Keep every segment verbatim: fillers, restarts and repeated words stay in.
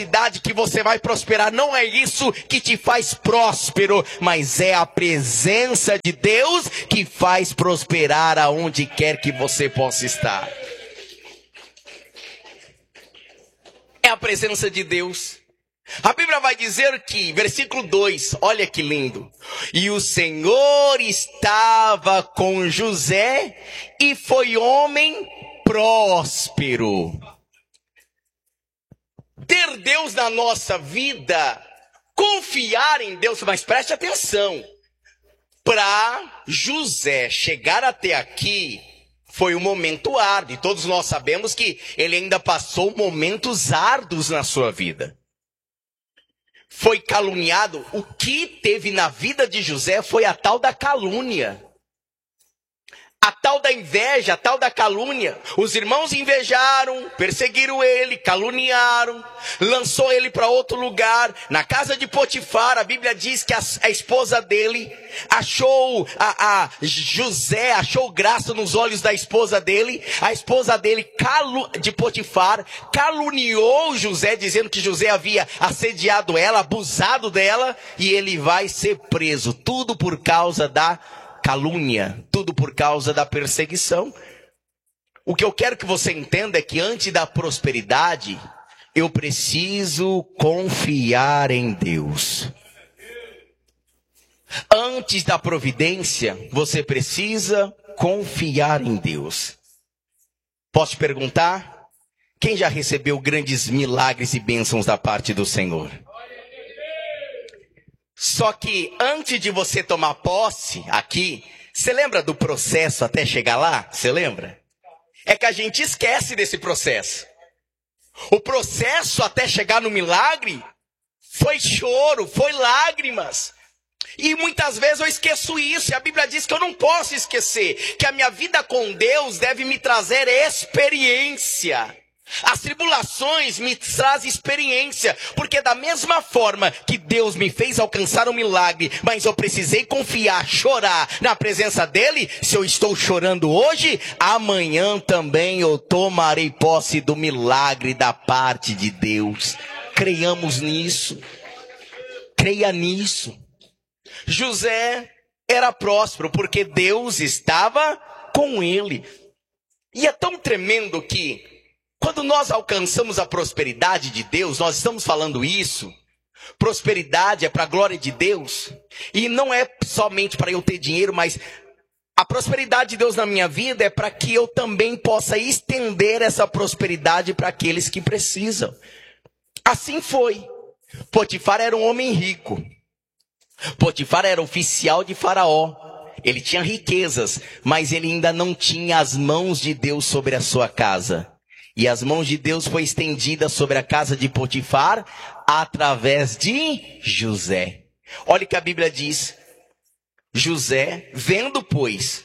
que você vai prosperar, não é isso que te faz próspero, mas é a presença de Deus que faz prosperar aonde quer que você possa estar. É a presença de Deus. A Bíblia vai dizer que, versículo dois, olha que lindo. E o Senhor estava com José e foi homem próspero. Ter Deus na nossa vida, confiar em Deus, mas preste atenção. Para José chegar até aqui, foi um momento árduo. E todos nós sabemos que ele ainda passou momentos árduos na sua vida. Foi caluniado. O que teve na vida de José foi a tal da calúnia. A tal da inveja, a tal da calúnia. Os irmãos invejaram, perseguiram ele, caluniaram, lançou ele para outro lugar. Na casa de Potifar, a Bíblia diz que a, a esposa dele achou, a, a José achou graça nos olhos da esposa dele. A esposa dele, calu, de Potifar, caluniou José, dizendo que José havia assediado ela, abusado dela. E ele vai ser preso, tudo por causa da calúnia, tudo por causa da perseguição. O que eu quero que você entenda é que antes da prosperidade, eu preciso confiar em Deus. Antes da providência, você precisa confiar em Deus. Posso te perguntar? Quem já recebeu grandes milagres e bênçãos da parte do Senhor? Só que antes de você tomar posse aqui, você lembra do processo até chegar lá? Você lembra? É que a gente esquece desse processo. O processo até chegar no milagre foi choro, foi lágrimas. E muitas vezes eu esqueço isso. E a Bíblia diz que eu não posso esquecer que a minha vida com Deus deve me trazer experiência. As tribulações me trazem experiência, porque da mesma forma que Deus me fez alcançar um milagre, mas eu precisei confiar, chorar na presença dele. Se eu estou chorando hoje, amanhã também eu tomarei posse do milagre da parte de Deus. Creiamos nisso. Creia nisso. José era próspero porque Deus estava com ele. E é tão tremendo que quando nós alcançamos a prosperidade de Deus, nós estamos falando isso, prosperidade é para a glória de Deus, e não é somente para eu ter dinheiro, mas a prosperidade de Deus na minha vida é para que eu também possa estender essa prosperidade para aqueles que precisam. Assim foi. Potifar era um homem rico. Potifar era oficial de Faraó. Ele tinha riquezas, mas ele ainda não tinha as mãos de Deus sobre a sua casa. E as mãos de Deus foi estendida sobre a casa de Potifar através de José. Olha o que a Bíblia diz. José, vendo pois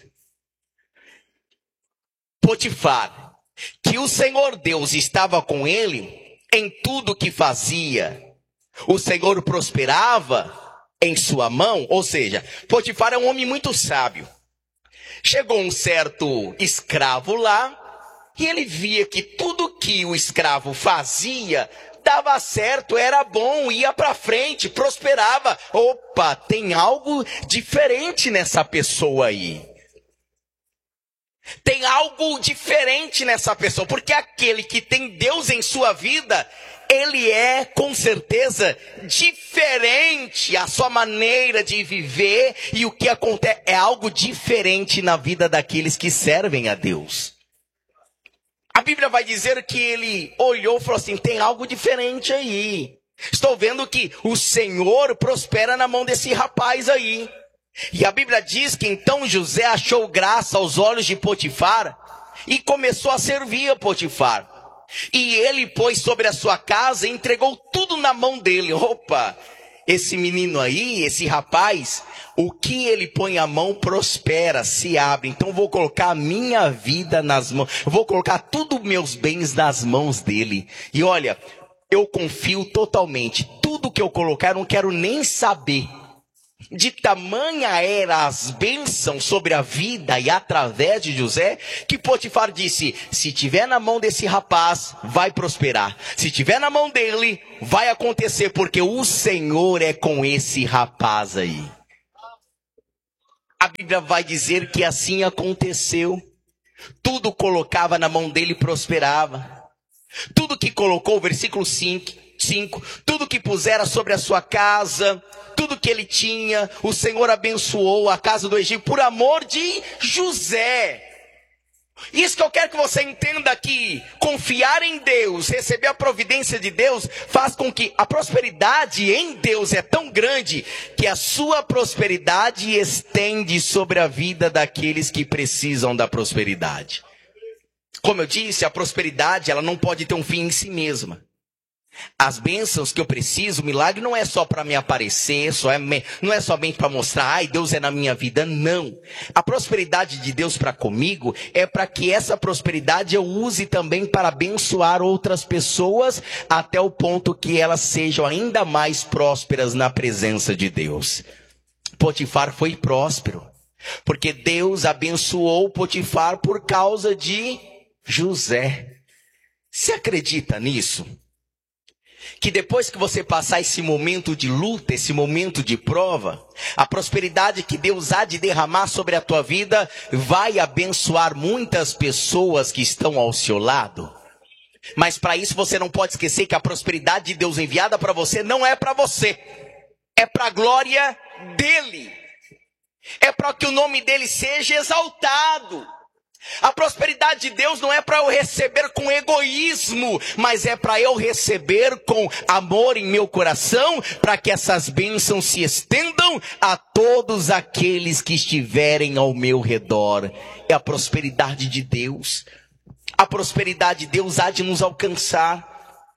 Potifar que o Senhor Deus estava com ele em tudo que fazia, o Senhor prosperava em sua mão. Ou seja, Potifar é um homem muito sábio. Chegou um certo escravo lá, e ele via que tudo que o escravo fazia dava certo, era bom, ia para frente, prosperava. Opa, tem algo diferente nessa pessoa aí. Tem algo diferente nessa pessoa, porque aquele que tem Deus em sua vida, ele é com certeza diferente. A sua maneira de viver e o que acontece é algo diferente na vida daqueles que servem a Deus. A Bíblia vai dizer que ele olhou e falou assim, tem algo diferente aí. Estou vendo que o Senhor prospera na mão desse rapaz aí. E a Bíblia diz que então José achou graça aos olhos de Potifar e começou a servir a Potifar. E ele pôs sobre a sua casa e entregou tudo na mão dele. Opa, esse menino aí, esse rapaz, o que ele põe a mão prospera, se abre. Então vou colocar a minha vida nas mãos, vou colocar tudo meus bens nas mãos dele. E olha, eu confio totalmente. Tudo que eu colocar, eu não quero nem saber. De tamanha era as bênçãos sobre a vida e através de José, que Potifar disse: se tiver na mão desse rapaz, vai prosperar. Se tiver na mão dele, vai acontecer, porque o Senhor é com esse rapaz aí. A Bíblia vai dizer que assim aconteceu. Tudo colocava na mão dele e prosperava. Tudo que colocou, versículo cinco, cinco, tudo que pusera sobre a sua casa, tudo que ele tinha, o Senhor abençoou a casa do Egito por amor de José. Isso que eu quero que você entenda aqui: confiar em Deus, receber a providência de Deus, faz com que a prosperidade em Deus é tão grande, que a sua prosperidade estende sobre a vida daqueles que precisam da prosperidade. Como eu disse, a prosperidade ela não pode ter um fim em si mesma. As bênçãos que eu preciso, o milagre não é só para me aparecer, só é, não é somente para mostrar, ai, Deus é na minha vida, não. A prosperidade de Deus para comigo é para que essa prosperidade eu use também para abençoar outras pessoas, até o ponto que elas sejam ainda mais prósperas na presença de Deus. Potifar foi próspero, porque Deus abençoou Potifar por causa de José. Você acredita nisso? Que depois que você passar esse momento de luta, esse momento de prova, a prosperidade que Deus há de derramar sobre a tua vida vai abençoar muitas pessoas que estão ao seu lado. Mas para isso você não pode esquecer que a prosperidade de Deus enviada para você não é para você, é para a glória dele, é para que o nome dele seja exaltado. A prosperidade de Deus não é para eu receber com egoísmo, mas é para eu receber com amor em meu coração, para que essas bênçãos se estendam a todos aqueles que estiverem ao meu redor. É a prosperidade de Deus. A prosperidade de Deus há de nos alcançar.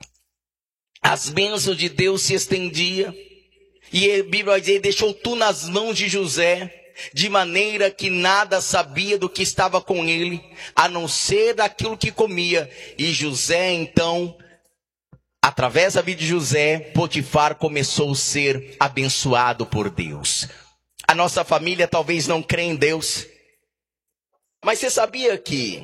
As bênçãos de Deus se estendiam. E a Bíblia vai dizer: deixou tu nas mãos de José, de maneira que nada sabia do que estava com ele, a não ser daquilo que comia. E José, então, através da vida de José, Potifar começou a ser abençoado por Deus. A nossa família talvez não crê em Deus, mas você sabia que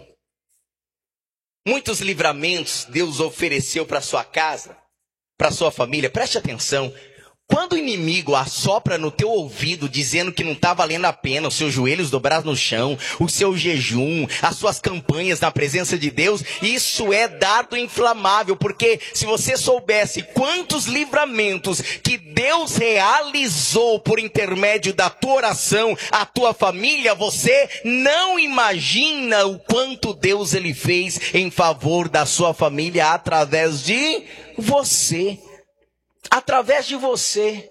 muitos livramentos Deus ofereceu para sua casa, para sua família? Preste atenção. Quando o inimigo assopra no teu ouvido dizendo que não está valendo a pena os seus joelhos dobrados no chão, o seu jejum, as suas campanhas na presença de Deus, isso é dardo inflamável, porque se você soubesse quantos livramentos que Deus realizou por intermédio da tua oração, a tua família, você não imagina o quanto Deus ele fez em favor da sua família através de você. Através de você.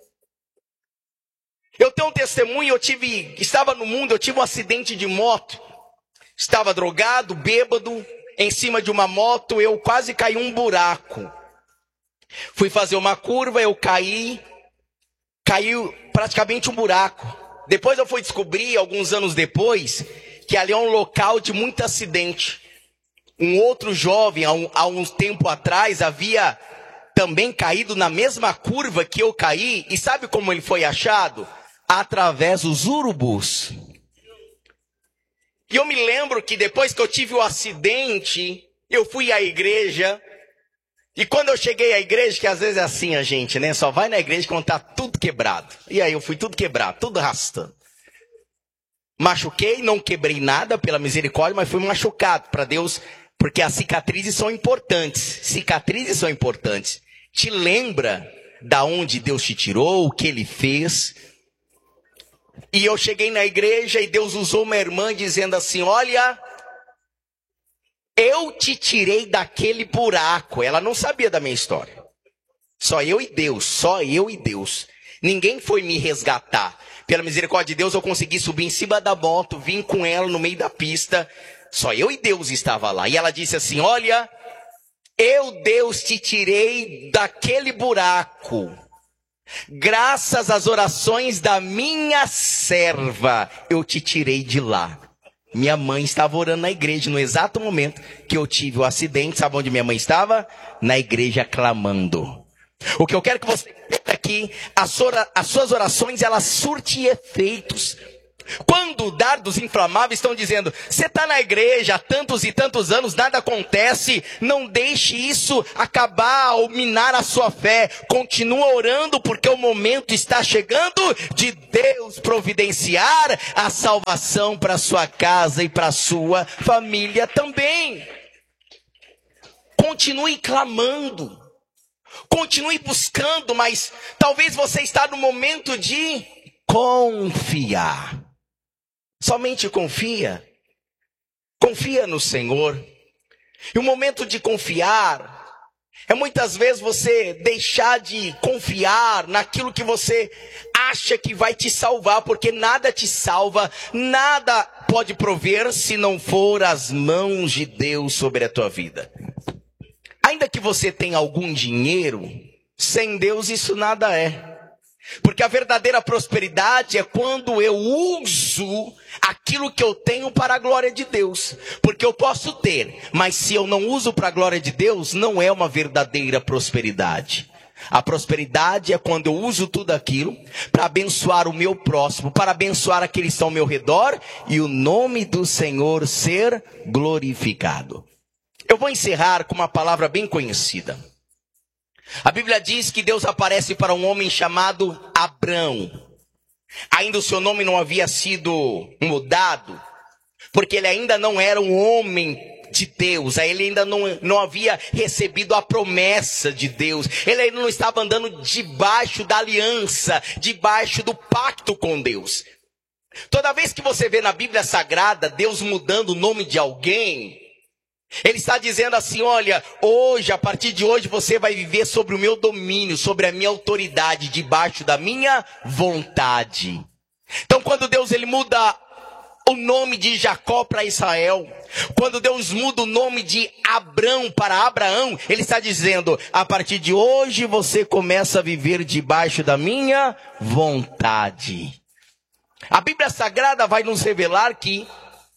Eu tenho um testemunho, eu tive, estava no mundo, eu tive um acidente de moto. Estava drogado, bêbado, em cima de uma moto, eu quase caí um buraco. Fui fazer uma curva, eu caí, caiu praticamente um buraco. Depois eu fui descobrir, alguns anos depois, que ali é um local de muito acidente. Um outro jovem, há um, há um tempo atrás, havia também caído na mesma curva que eu caí. E sabe como ele foi achado? Através dos urubus. E eu me lembro que depois que eu tive o acidente, eu fui à igreja. E quando eu cheguei à igreja, que às vezes é assim a gente, né? Só vai na igreja quando tá tudo quebrado. E aí eu fui tudo quebrado, tudo arrastando. Machuquei, não quebrei nada pela misericórdia, mas fui machucado para Deus, porque as cicatrizes são importantes. Cicatrizes são importantes. Te lembra da onde Deus te tirou, o que Ele fez. E eu cheguei na igreja e Deus usou uma irmã dizendo assim: olha, eu te tirei daquele buraco. Ela não sabia da minha história. Só eu e Deus, só eu e Deus. Ninguém foi me resgatar. Pela misericórdia de Deus eu consegui subir em cima da moto, vim com ela no meio da pista. Só eu e Deus estava lá. E ela disse assim: olha, eu, Deus, te tirei daquele buraco. Graças às orações da minha serva, eu te tirei de lá. Minha mãe estava orando na igreja no exato momento que eu tive o acidente. Sabe onde minha mãe estava? Na igreja clamando. O que eu quero que você entenda aqui, as, ora, as suas orações, elas surtem efeitos. Quando dardos inflamáveis estão dizendo, você está na igreja há tantos e tantos anos, nada acontece, não deixe isso acabar ou minar a sua fé. Continua orando, porque o momento está chegando de Deus providenciar a salvação para a sua casa e para a sua família também. Continue clamando, continue buscando, mas talvez você está no momento de confiar. Somente confia. Confia no Senhor. E o momento de confiar é muitas vezes você deixar de confiar naquilo que você acha que vai te salvar, porque nada te salva, nada pode prover se não for as mãos de Deus sobre a tua vida. Ainda que você tenha algum dinheiro, sem Deus isso nada é. Porque a verdadeira prosperidade é quando eu uso aquilo que eu tenho para a glória de Deus. Porque eu posso ter, mas se eu não uso para a glória de Deus, não é uma verdadeira prosperidade. A prosperidade é quando eu uso tudo aquilo para abençoar o meu próximo, para abençoar aqueles que estão ao meu redor e o nome do Senhor ser glorificado. Eu vou encerrar com uma palavra bem conhecida. A Bíblia diz que Deus aparece para um homem chamado Abrão. Ainda o seu nome não havia sido mudado, porque ele ainda não era um homem de Deus. Ele ainda não, não havia recebido a promessa de Deus. Ele ainda não estava andando debaixo da aliança, debaixo do pacto com Deus. Toda vez que você vê na Bíblia Sagrada Deus mudando o nome de alguém, Ele está dizendo assim, olha, hoje, a partir de hoje, você vai viver sobre o meu domínio, sobre a minha autoridade, debaixo da minha vontade. Então, quando Deus ele muda o nome de Jacó para Israel, quando Deus muda o nome de Abrão para Abraão, Ele está dizendo, a partir de hoje, você começa a viver debaixo da minha vontade. A Bíblia Sagrada vai nos revelar que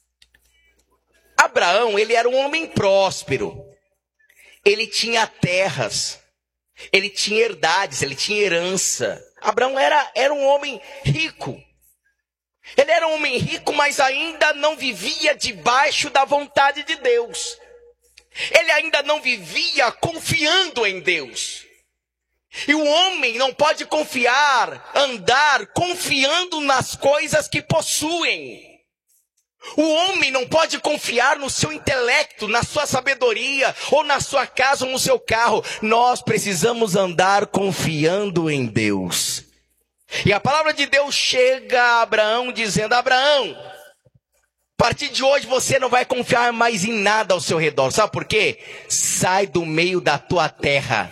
Abraão, ele era um homem próspero, ele tinha terras, ele tinha herdades, ele tinha herança. Abraão era, era um homem rico, ele era um homem rico, mas ainda não vivia debaixo da vontade de Deus. Ele ainda não vivia confiando em Deus. E o homem não pode confiar, andar confiando nas coisas que possuem. O homem não pode confiar no seu intelecto, na sua sabedoria, ou na sua casa, ou no seu carro. Nós precisamos andar confiando em Deus. E a palavra de Deus chega a Abraão dizendo, Abraão, a partir de hoje você não vai confiar mais em nada ao seu redor. Sabe por quê? Sai do meio da tua terra.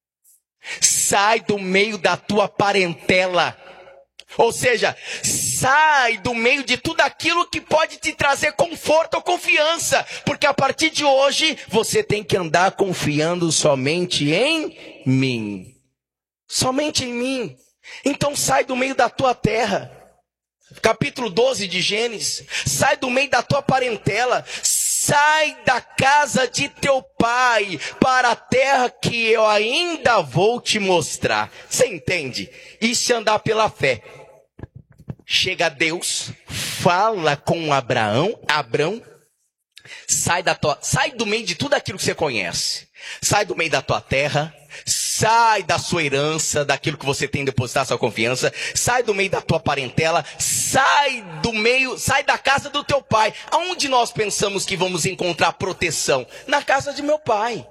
Sai do meio da tua parentela. Ou seja, sai do meio de tudo aquilo que pode te trazer conforto ou confiança. Porque a partir de hoje, você tem que andar confiando somente em mim. Somente em mim. Então sai do meio da tua terra. Capítulo doze de Gênesis. Sai do meio da tua parentela. Sai da casa de teu pai para a terra que eu ainda vou te mostrar. Você entende? Isso é andar pela fé. Chega Deus, fala com Abraão, Abrão, sai, da tua, sai do meio de tudo aquilo que você conhece. Sai do meio da tua terra, sai da sua herança, daquilo que você tem depositado sua confiança, sai do meio da tua parentela, sai do meio, sai da casa do teu pai. Aonde nós pensamos que vamos encontrar proteção? Na casa de meu pai.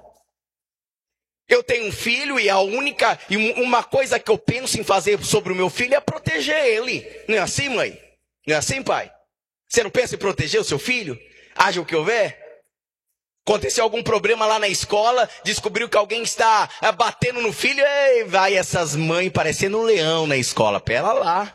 Eu tenho um filho e a única, e uma coisa que eu penso em fazer sobre o meu filho é proteger ele. Não é assim, mãe? Não é assim, pai? Você não pensa em proteger o seu filho? Haja o que houver? Aconteceu algum problema lá na escola, descobriu que alguém está batendo no filho, e vai essas mães parecendo um leão na escola. Pera lá.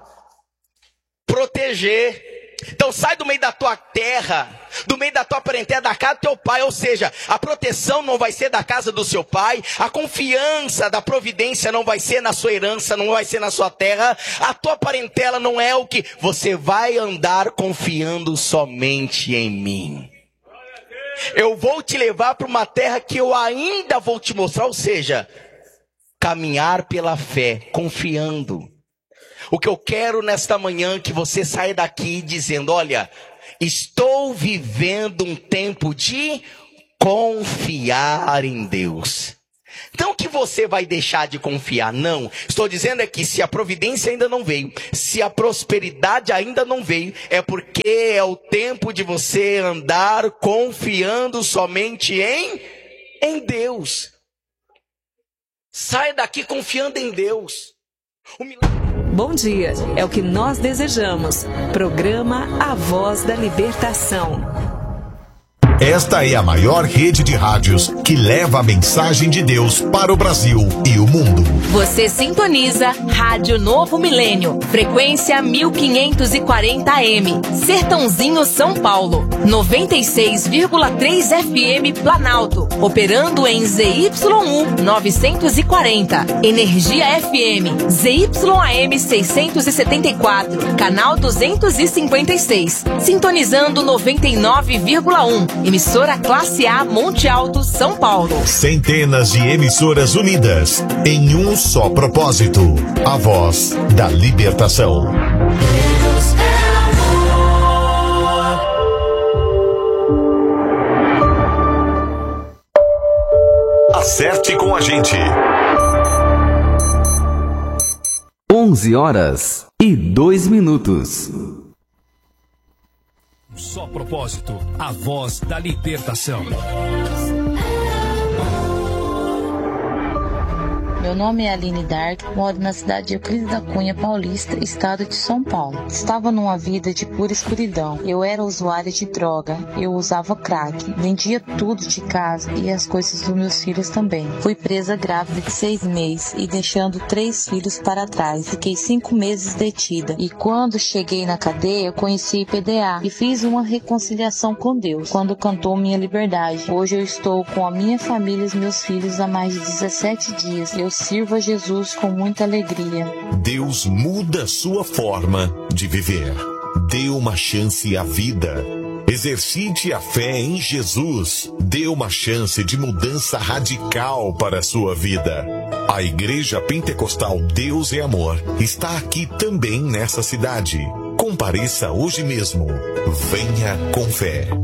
Proteger. Então sai do meio da tua terra, do meio da tua parentela, da casa do teu pai. Ou seja, a proteção não vai ser da casa do seu pai, a confiança da providência não vai ser na sua herança, não vai ser na sua terra. A tua parentela não é o que você vai andar confiando somente em mim. Eu vou te levar para uma terra que eu ainda vou te mostrar. Ou seja, caminhar pela fé, confiando. O que eu quero nesta manhã é que você saia daqui dizendo, olha, estou vivendo um tempo de confiar em Deus. Não que você vai deixar de confiar, não. Estou dizendo é que se a providência ainda não veio, se a prosperidade ainda não veio, é porque é o tempo de você andar confiando somente em, em Deus. Saia daqui confiando em Deus. O milagre... Bom dia, é o que nós desejamos. Programa A Voz da Libertação. Esta é a maior rede de rádios que leva a mensagem de Deus para o Brasil e o mundo. Você sintoniza Rádio Novo Milênio, frequência mil quinhentos e quarenta A M, Sertãozinho, São Paulo, noventa e seis vírgula três F M Planalto, operando em Z Y um novecentos e quarenta, Energia F M, Z Y A M seiscentos e setenta e quatro, canal duzentos e cinquenta e seis, sintonizando noventa e nove vírgula um, emissora Classe A Monte Alto, São Paulo. Centenas de emissoras unidas em um só propósito: a voz da libertação. Deus é amor. Acerte com a gente. onze horas e dois minutos. Só propósito, a voz da libertação. Meu nome é Aline Dark, moro na cidade de Euclides da Cunha, Paulista, estado de São Paulo. Estava numa vida de pura escuridão. Eu era usuária de droga, eu usava crack, vendia tudo de casa e as coisas dos meus filhos também. Fui presa grávida de seis meses e deixando três filhos para trás. Fiquei cinco meses detida e quando cheguei na cadeia, eu conheci I P D A e fiz uma reconciliação com Deus quando cantou minha liberdade. Hoje eu estou com a minha família e os meus filhos há mais de dezessete dias. Eu sirvo a Jesus com muita alegria. Deus muda sua forma de viver. Dê uma chance à vida. Exercite a fé em Jesus. Dê uma chance de mudança radical para a sua vida. A Igreja Pentecostal Deus é Amor está aqui também nessa cidade. Compareça hoje mesmo. Venha com fé.